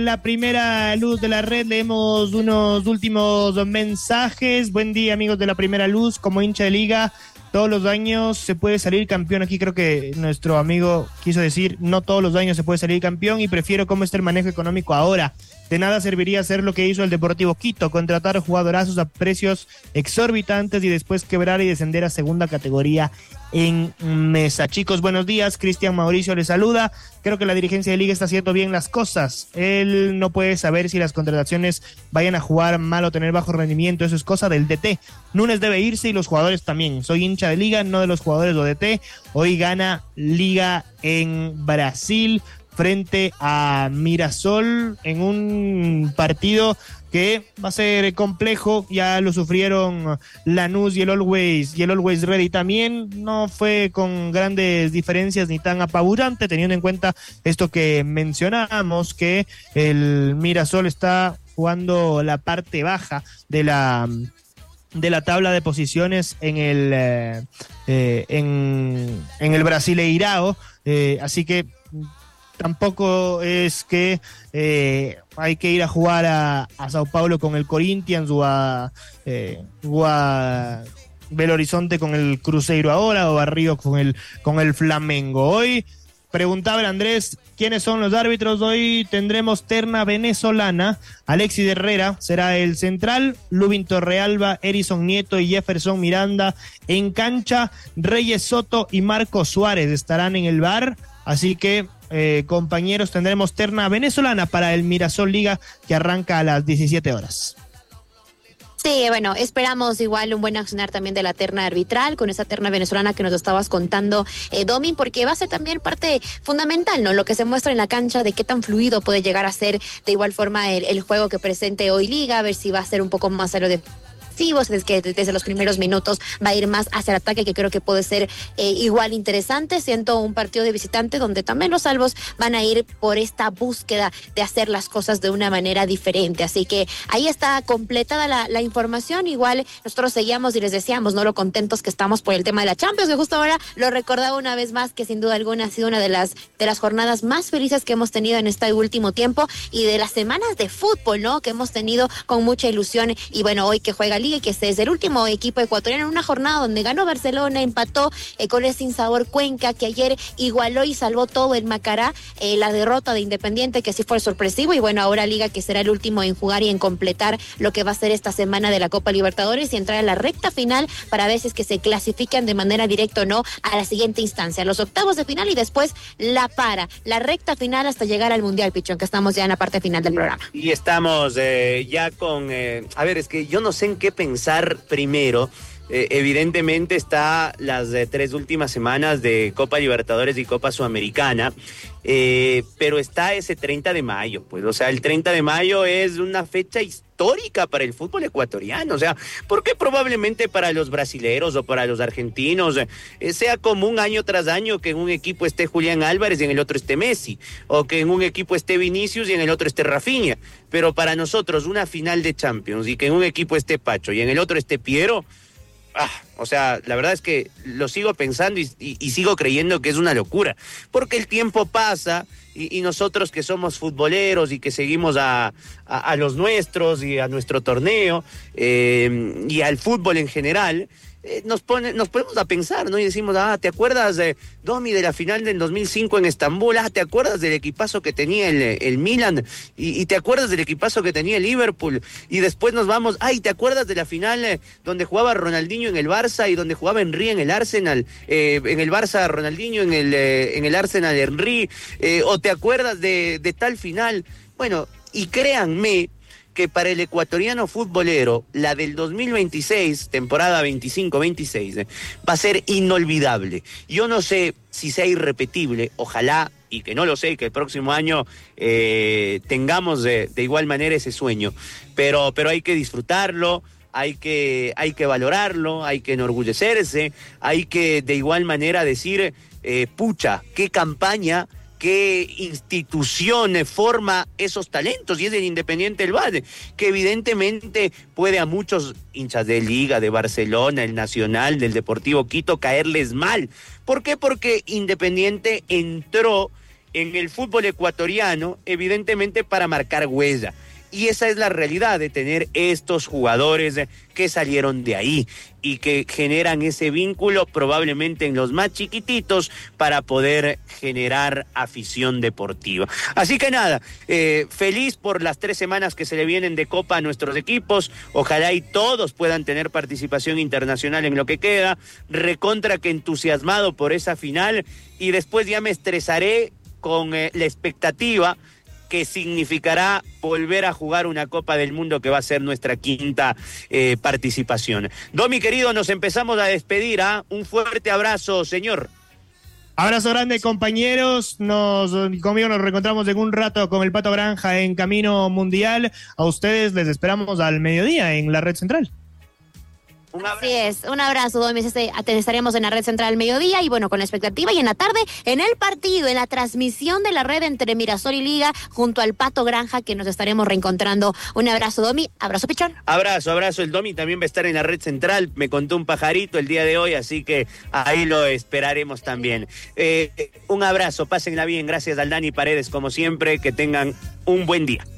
La primera luz de la red, leemos unos últimos mensajes. Buen día, amigos de la primera luz. Como hincha de liga, todos los años se puede salir campeón. Aquí creo que nuestro amigo quiso decir, no todos los años se puede salir campeón, y prefiero cómo está el manejo económico ahora. De nada serviría hacer lo que hizo el Deportivo Quito, contratar jugadorazos a precios exorbitantes y después quebrar y descender a segunda categoría en Mesa. Chicos, buenos días. Cristian Mauricio les saluda. Creo que la dirigencia de liga está haciendo bien las cosas. Él no puede saber si las contrataciones vayan a jugar mal o tener bajo rendimiento. Eso es cosa del DT. Núñez debe irse y los jugadores también. Soy hincha de liga, no de los jugadores o DT. Hoy gana Liga en Brasil frente a Mirasol en un partido que va a ser complejo. Ya lo sufrieron Lanús y el Always Ready también. No fue con grandes diferencias ni tan apabullante, teniendo en cuenta esto que mencionamos, que el Mirasol está jugando la parte baja de la tabla de posiciones en el Brasileirao, así que tampoco es que hay que ir a jugar a Sao Paulo con el Corinthians o a Belo Horizonte con el Cruzeiro ahora, o a Río con el Flamengo. Hoy preguntaba el Andrés, ¿quiénes son los árbitros? Hoy tendremos terna venezolana. Alexis Herrera será el central, Lubin Torrealba, Erison Nieto y Jefferson Miranda en cancha, Reyes Soto y Marco Suárez estarán en el VAR, así que compañeros, tendremos terna venezolana para el Mirasol Liga, que arranca a las 17 horas. Sí, bueno, esperamos igual un buen accionar también de la terna arbitral, con esa terna venezolana que nos estabas contando, Domi, porque va a ser también parte fundamental, ¿no? Lo que se muestra en la cancha, de qué tan fluido puede llegar a ser de igual forma el juego que presente hoy Liga, a ver si va a ser un poco más es que desde los primeros minutos va a ir más hacia el ataque, que creo que puede ser igual interesante, siendo un partido de visitante donde también los salvos van a ir por esta búsqueda de hacer las cosas de una manera diferente. Así que ahí está completada la información. Igual nosotros seguíamos y les decíamos, ¿no?, lo contentos que estamos por el tema de la Champions, que justo ahora lo recordaba una vez más, que sin duda alguna ha sido una de las jornadas más felices que hemos tenido en este último tiempo, y de las semanas de fútbol, ¿no?, que hemos tenido con mucha ilusión. Y bueno, hoy que juega Liga, y que es el último equipo ecuatoriano en una jornada donde ganó Barcelona, empató con el sinsabor Cuenca, que ayer igualó y salvó todo el Macará, la derrota de Independiente, que sí fue sorpresivo. Y bueno, ahora Liga, que será el último en jugar y en completar lo que va a ser esta semana de la Copa Libertadores, y entrar a la recta final para ver si es que se clasifican de manera directa o no a la siguiente instancia, los octavos de final, y después la recta final hasta llegar al Mundial, Pichón, que estamos ya en la parte final del programa. Y estamos ya con... a ver, es que yo no sé en qué pensar primero. Evidentemente está las 3 últimas semanas de Copa Libertadores y Copa Sudamericana, pero está ese 30 de mayo, pues, o sea, el 30 de mayo es una fecha histórica para el fútbol ecuatoriano, o sea, porque probablemente para los brasileros o para los argentinos sea común año tras año que en un equipo esté Julián Álvarez y en el otro esté Messi, o que en un equipo esté Vinicius y en el otro esté Rafinha, pero para nosotros una final de Champions y que en un equipo esté Pacho y en el otro esté Piero, o sea, la verdad es que lo sigo pensando y sigo creyendo que es una locura, porque el tiempo pasa y nosotros que somos futboleros y que seguimos a los nuestros y a nuestro torneo y al fútbol en general, nos ponemos a pensar, ¿no? Y decimos, ¿te acuerdas, Domi, de la final del 2005 en Estambul? ¿Te acuerdas del equipazo que tenía el Milan? ¿Y te acuerdas del equipazo que tenía el Liverpool? Y después nos vamos, ¿te acuerdas de la final donde jugaba Ronaldinho en el Barça y donde jugaba Henry en el Arsenal? En el Barça Ronaldinho, en el Arsenal Henry. ¿O te acuerdas de tal final? Bueno, y créanme que para el ecuatoriano futbolero, la del 2026, temporada 25-26, va a ser inolvidable. Yo no sé si sea irrepetible, ojalá, y que no lo sé, que el próximo año tengamos de igual manera ese sueño, pero hay que disfrutarlo, hay que valorarlo, hay que enorgullecerse, hay que de igual manera decir, pucha, qué campaña, qué institución forma esos talentos, y es el Independiente del Valle, que evidentemente puede a muchos hinchas de Liga, de Barcelona, el Nacional, del Deportivo Quito, caerles mal. ¿Por qué? Porque Independiente entró en el fútbol ecuatoriano, evidentemente para marcar huella. Y esa es la realidad de tener estos jugadores que salieron de ahí y que generan ese vínculo probablemente en los más chiquititos para poder generar afición deportiva. Así que nada, feliz por las 3 semanas que se le vienen de Copa a nuestros equipos. Ojalá y todos puedan tener participación internacional en lo que queda. Recontra que entusiasmado por esa final y después ya me estresaré con la expectativa que significará volver a jugar una Copa del Mundo que va a ser nuestra 5ª participación. Domi, querido, nos empezamos a despedir, ¿ah? Un fuerte abrazo, señor. Abrazo grande, compañeros. Conmigo nos reencontramos en un rato con el Pato Granja en Camino Mundial. A ustedes les esperamos al mediodía en la Red Central. Así es, un abrazo, Domi. Estaremos en la Red Central al mediodía y bueno, con la expectativa y en la tarde en el partido, en la transmisión de la red entre Mirasol y Liga junto al Pato Granja que nos estaremos reencontrando. Un abrazo, Domi. Abrazo, Pichón. Abrazo. El Domi también va a estar en la Red Central. Me contó un pajarito el día de hoy, así que ahí lo esperaremos también. Un abrazo, pásenla bien. Gracias al Dani Paredes, como siempre. Que tengan un buen día.